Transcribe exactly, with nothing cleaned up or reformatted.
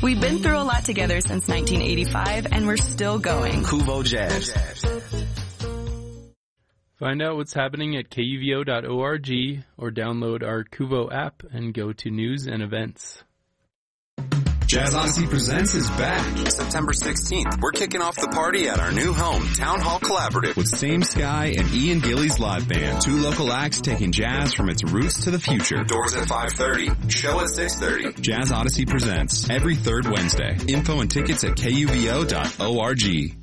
We've been through a lot together since nineteen eighty-five, and we're still going. Kuvo Jazz. Find out what's happening at K U V O dot org or download our Kuvo app and go to news and events. Jazz Odyssey Presents is back. September sixteenth, we're kicking off the party at our new home, Town Hall Collaborative. With Same Sky and Ian Gillies Live Band. Two local acts taking jazz from its roots to the future. Doors at five thirty. Show at six thirty. Jazz Odyssey Presents every third Wednesday. Info and tickets at K U V O dot org.